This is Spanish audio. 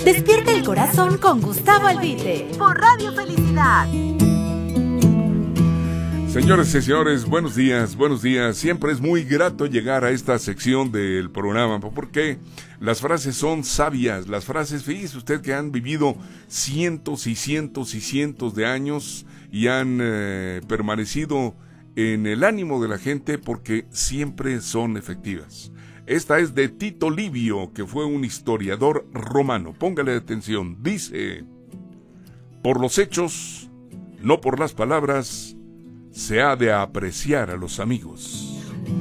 Despierta el corazón con Gustavo Albite por Radio Felicidad. Señores y señores, buenos días, buenos días. Siempre es muy grato llegar a esta sección del programa porque las frases son sabias. Las frases, fíjese usted que han vivido cientos y cientos y cientos de años y han permanecido en el ánimo de la gente porque siempre son efectivas. Esta es de Tito Livio, que fue un historiador romano. Póngale atención. Dice: por los hechos, no por las palabras, se ha de apreciar a los amigos.